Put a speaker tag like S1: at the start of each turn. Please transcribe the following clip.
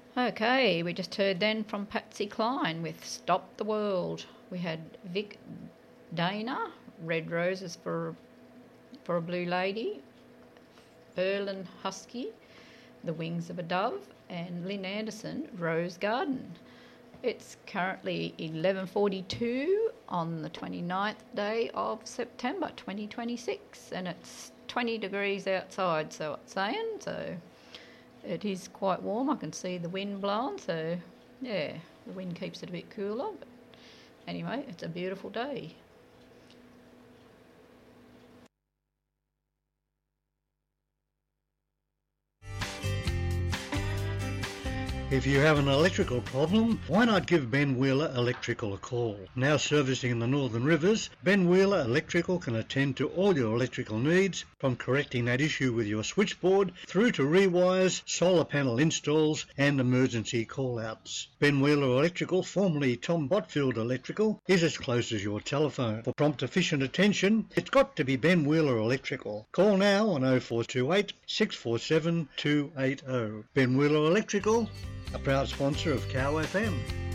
S1: Okay, we just heard then from Patsy Cline with Stop the World. We had Vic Dana, Red Roses for a Blue Lady, Erlen Husky, The Wings of a Dove, and Lynn Anderson, Rose Garden. It's currently 11:42 on the 29th day of September 2026, and it's 20 degrees outside, so it's saying, so it is quite warm. I can see the wind blowing, so yeah, the wind keeps it a bit cooler, but anyway, it's a beautiful day.
S2: If you have an electrical problem, why not give Ben Wheeler Electrical a call? Now servicing the Northern Rivers, Ben Wheeler Electrical can attend to all your electrical needs, from correcting that issue with your switchboard through to rewires, solar panel installs and emergency call-outs. Ben Wheeler Electrical, formerly Tom Botfield Electrical, is as close as your telephone. For prompt efficient attention, it's got to be Ben Wheeler Electrical. Call now on 0428 647 280. Ben Wheeler Electrical, a proud sponsor of Cow FM.